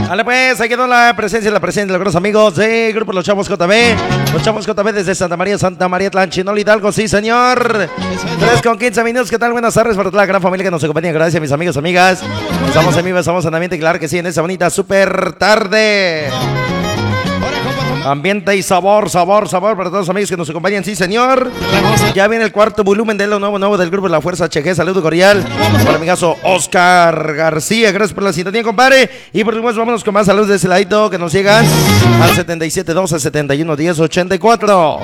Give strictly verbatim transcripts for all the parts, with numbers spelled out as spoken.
Vale, pues, ahí quedó la presencia, la presencia de los grandes amigos de Grupo Los Chavos J B. Los Chavos J B desde Santa María, Santa María, Tlanchinol, Hidalgo, sí, señor. tres con quince minutos, ¿qué tal? Buenas tardes para toda la gran familia que nos acompaña. Gracias, mis amigos, amigas. Estamos en vivo, estamos en ambiente, claro que sí, en esa bonita super tarde. Ambiente y sabor, sabor, sabor para todos los amigos que nos acompañan, sí, señor. Ya viene el cuarto volumen de lo nuevo, nuevo del grupo La Fuerza H G. Saludo cordial para mi amigazo Oscar García. Gracias por la sintonía, compadre. Y por supuesto, vámonos con más saludos de ese ladito que nos llegan al setenta y siete doce, setenta y uno diez, ochenta y cuatro.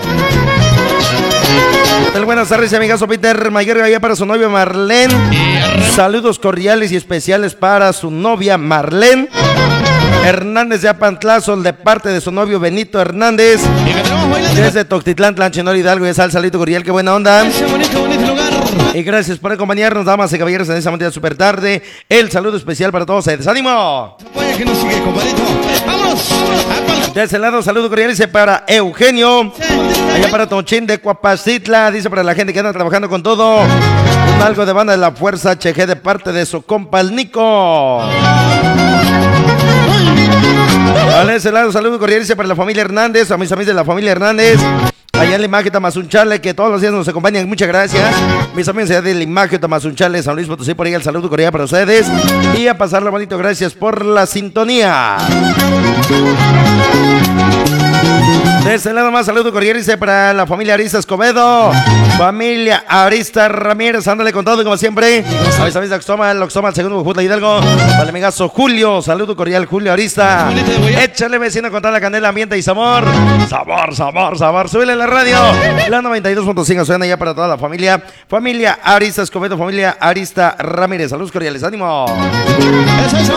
Buenas tardes, amigazo Peter Mayer, allá para su novia Marlene. Saludos cordiales y especiales para su novia Marlene Hernández de Apantlazo, de parte de su novio Benito Hernández, desde Toctitlán, Tlanchinol, Hidalgo. Y sal salito cordial, qué buena onda. Y gracias por acompañarnos, damas y caballeros, en esa mañana super tarde. El saludo especial para todos. ¡Desánimo! De ese lado, saludo cordial, dice para Eugenio, allá para Tonchín de Cuapacitla, dice para la gente que anda trabajando con todo, un algo de banda de La Fuerza H G de parte de su compa el Nico. Vale, ese lado, saludo cordial, dice para la familia Hernández, a mis amigos de la familia Hernández, allá en Limaje, Tamazunchale, que todos los días nos acompañan, muchas gracias. Mis amigos allá de Limaje, Tamazunchale, San Luis Potosí, por ahí el saludo cordial para ustedes. Y a pasarlo bonito, gracias por la sintonía. De este lado más, saludo cordial, dice para la familia Arista Escobedo, familia Arista Ramírez, ándale con todo como siempre. A mis amigos de Oxoma, el Oxoma, el segundo Jutla Hidalgo, para el amigazo Julio, saludo cordial, Julio Arista. Échale vecino con toda la canela, ambiente y sabor. Sabor, sabor, sabor. Súbele la radio. La noventa y dos punto cinco suena ya para toda la familia. Familia Arista Escobedo, familia Arista Ramírez. Saludos cordiales, ánimo. Eso, eso.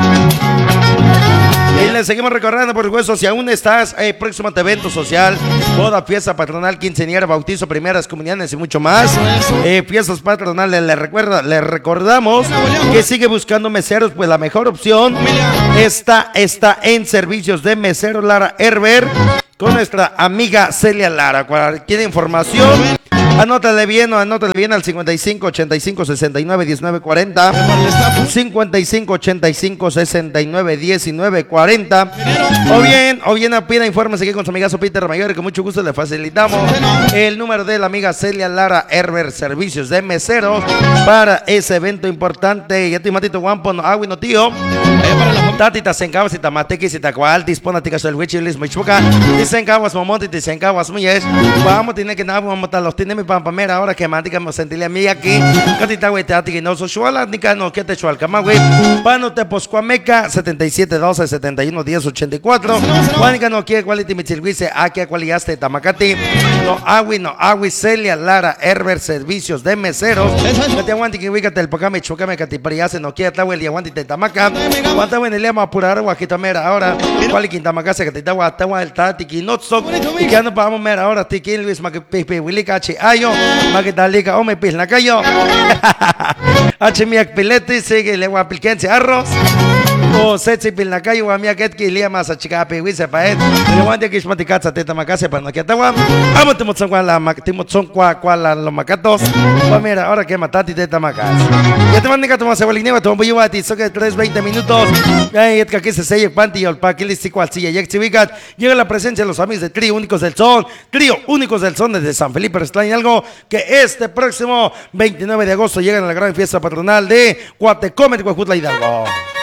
Y les seguimos recordando, por supuesto, si aún estás eh, próximo a tu evento social, boda, fiesta patronal, quinceañera, bautizo, primeras comuniones y mucho más, eh, fiestas patronales, les recuerda, les recordamos que sigue buscando meseros, pues la mejor opción está, está en servicios de mesero Lara Herber con nuestra amiga Celia Lara. Cualquier información, anótale bien o anótale bien al cincuenta y cinco, ochenta y cinco, sesenta y nueve, diecinueve, cuarenta, cincuenta y cinco, ochenta y cinco, sesenta y nueve, diecinueve, cuarenta, o bien, o bien pida informes aquí con su amigazo Peter Mayor, que con mucho gusto le facilitamos el número de la amiga Celia Lara Herber, servicios de meseros para ese evento importante. Ya te matito guampo, no agua no tío. Tatita sencabas y tamatequis y tacual, dispona ticas el huichilis michuca, disencaguas momonti, disencaguas muyes, vamos a tener que nada, vamos a matar los tiene mi pampamera ahora que mandica me sentirle a mí aquí, catita güey, te ati no so chuala, ni cano que te chual cama güey, pano te poscuameca, setenta y siete, doce, setenta y uno, diez, ochenta y cuatro, juanica no quiere cualiti mi chilguise, aquí a cualiaste tamacati, no agui, no agui, Celia Lara Herber, servicios de meseros, que te aguante que ubícate el pocame, chocame, catipariase, no quiere tawel y aguante te tamaca, aguanta en el lema apurar guaquitamera ahora, cuali quintamacase que te tawa, tawa el tati, quinotso, y que no podamos ver ahora, tiquín Luis Maquipipi, Willicachi, ayo, maquitalica, ome pis la cayo, h miak pilete, sigue le guapilquense arroz, o setsi pil la cayo, a miak etki, lia más a chica piwise paet, le guante que ismaticatza teta macase para no que atawa, amo te motzon la mactimotzon qua qua los macatos, pues mira, ahora que matati teta macas, ya te mandica tu maceboliniva, tu bombo a ti, so que tres, veinte minutos, ay, et que aquí se sella panti y el paquilisti cual silla, y exhibicat, llega la presencia de los amigos de Trío Únicos del Son, Trío Únicos del Son desde San Felipe, Restlán, algo que este próximo veintinueve de agosto llegan a la gran fiesta patronal de Cuatecomet, Huejutla, Hidalgo.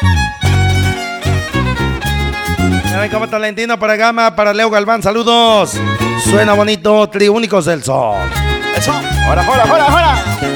Como Talentino para Gama, para Leo Galván, saludos. Suena bonito, Trío Únicos del Son. Eso, ahora, ahora, ahora, ahora.